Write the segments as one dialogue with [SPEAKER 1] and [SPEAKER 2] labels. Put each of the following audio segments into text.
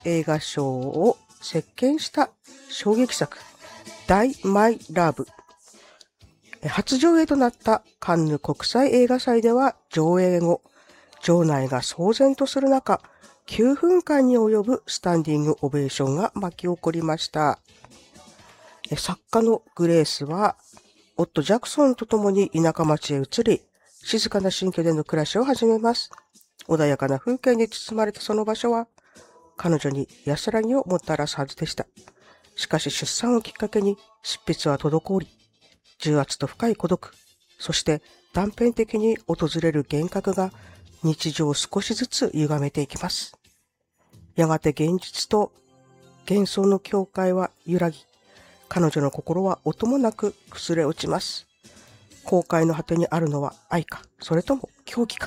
[SPEAKER 1] 映画賞を席巻した衝撃作、Die My Love。初上映となったカンヌ国際映画祭では上映後、場内が騒然とする中、9分間に及ぶスタンディングオベーションが巻き起こりました。作家のグレースは、夫ジャクソンと共に田舎町へ移り、静かな新居での暮らしを始めます。穏やかな風景に包まれたその場所は、彼女に安らぎをもたらすはずでした。しかし出産をきっかけに執筆は滞り、重圧と深い孤独、そして断片的に訪れる幻覚が日常を少しずつ歪めていきます。やがて現実と幻想の境界は揺らぎ、彼女の心は音もなく崩れ落ちます。後悔の果てにあるのは愛か、それとも狂気か。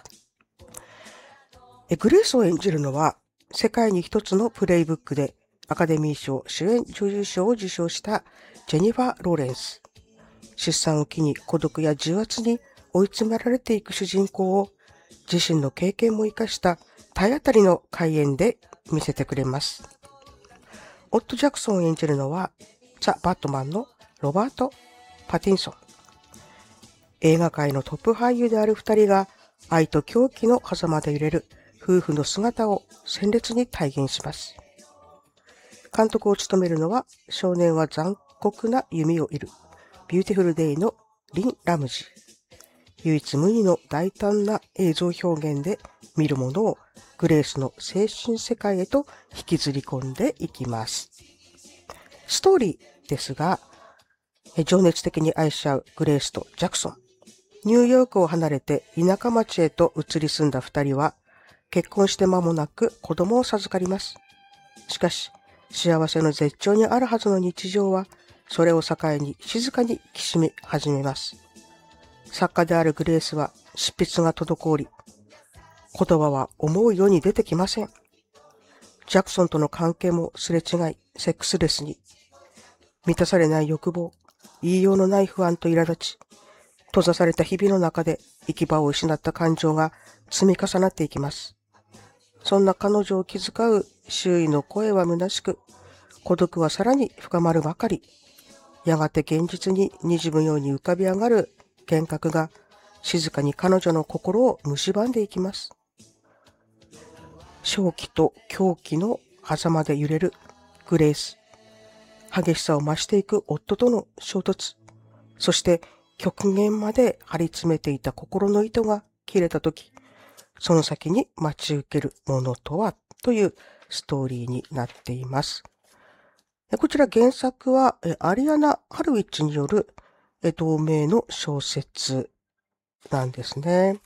[SPEAKER 1] グレースを演じるのは、世界に一つのプレイブックでアカデミー賞主演女優賞を受賞したジェニファー・ローレンス。出産を機に孤独や重圧に追い詰められていく主人公を自身の経験も生かした体当たりの怪演で見せてくれます。オット・ジャクソンを演じるのはザ・バットマンのロバート・パティンソン。映画界のトップ俳優である二人が愛と狂気の狭間で揺れる夫婦の姿を鮮烈に体現します。監督を務めるのは少年は残酷な弓を射るビューティフルデイのリン・ラムジー。唯一無二の大胆な映像表現で見るものをグレースの青春世界へと引きずり込んでいきます。ストーリーですが、情熱的に愛し合うグレースとジャクソン。ニューヨークを離れて田舎町へと移り住んだ二人は、結婚して間もなく子供を授かります。しかし、幸せの絶頂にあるはずの日常は、それを境に静かにきしみ始めます。作家であるグレースは執筆が滞り、言葉は思うように出てきません。ジャクソンとの関係もすれ違い、セックスレスに。満たされない欲望、言いようのない不安と苛立ち、閉ざされた日々の中で行き場を失った感情が積み重なっていきます。そんな彼女を気遣う周囲の声は虚しく、孤独はさらに深まるばかり。やがて現実に滲むように浮かび上がる幻覚が静かに彼女の心を蝕んでいきます。正気と狂気の狭間で揺れるグレース。激しさを増していく夫との衝突。そして極限まで張り詰めていた心の糸が切れたとき、その先に待ち受けるものとはというストーリーになっています。こちら原作はアリアナ・ハルウィッチによる同名の小説なんですね。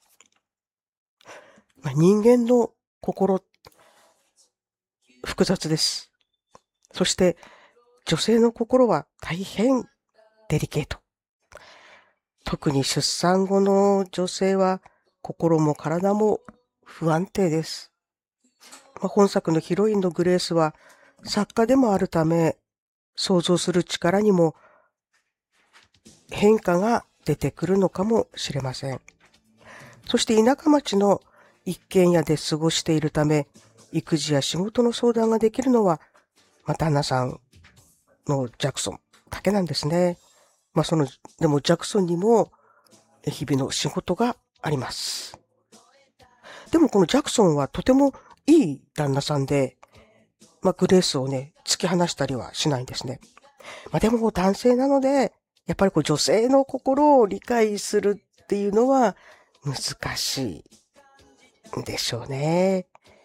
[SPEAKER 1] 人間の心、複雑です。そして女性の心は大変デリケート。特に出産後の女性は心も体も不安定です。本作のヒロインのグレースは作家でもあるため、想像する力にも変化が出てくるのかもしれません。そして田舎町の一軒家で過ごしているため、育児や仕事の相談ができるのは、旦那さんのジャクソンだけなんですね。でもジャクソンにも日々の仕事があります。でもこのジャクソンはとてもいい旦那さんで、グレースをね、突き放したりはしないんですね。でも男性なので、やっぱり女性の心を理解するっていうのは難しいんでしょうね。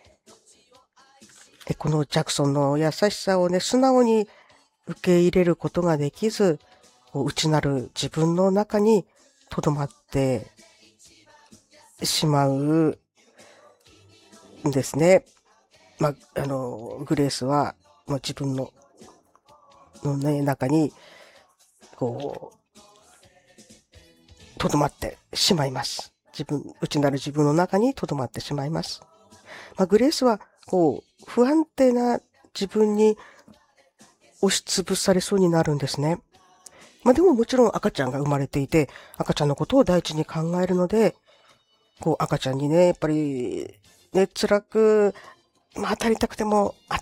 [SPEAKER 1] このジャクソンの優しさをね、素直に受け入れることができず、内なる自分の中に留まってしまうんですね。グレースは、自分の中に、留まってしまいます。内なる自分の中に留まってしまいます。グレースは、不安定な自分に押しつぶされそうになるんですね。でももちろん赤ちゃんが生まれていて、赤ちゃんのことを第一に考えるので、赤ちゃんにね、やっぱり、ね、辛く、当たりたくても当